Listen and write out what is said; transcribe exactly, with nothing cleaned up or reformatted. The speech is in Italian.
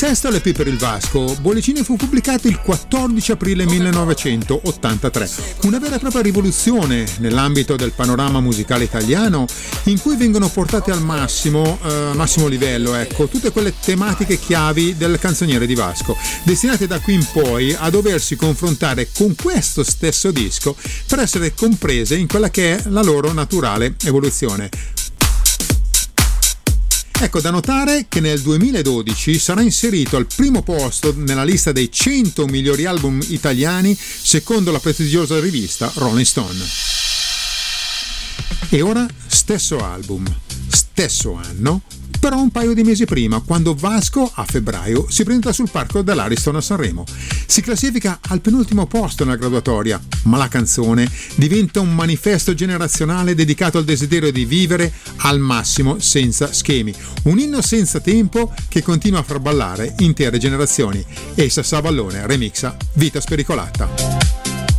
Sesto L P per il Vasco, Bollicine fu pubblicato il quattordici aprile millenovecentottantatré, una vera e propria rivoluzione nell'ambito del panorama musicale italiano, in cui vengono portate al massimo, eh, massimo livello, ecco, tutte quelle tematiche chiavi del canzoniere di Vasco, destinate da qui in poi a doversi confrontare con questo stesso disco per essere comprese in quella che è la loro naturale evoluzione. Ecco, da notare che nel duemiladodici sarà inserito al primo posto nella lista dei cento migliori album italiani secondo la prestigiosa rivista Rolling Stone. E ora stesso album, stesso anno, però un paio di mesi prima, quando Vasco a febbraio si presenta sul palco dell'Ariston a Sanremo. Si classifica al penultimo posto nella graduatoria, ma la canzone diventa un manifesto generazionale dedicato al desiderio di vivere al massimo senza schemi, un inno senza tempo che continua a far ballare intere generazioni. Elsa Savallone remixa Vita spericolata.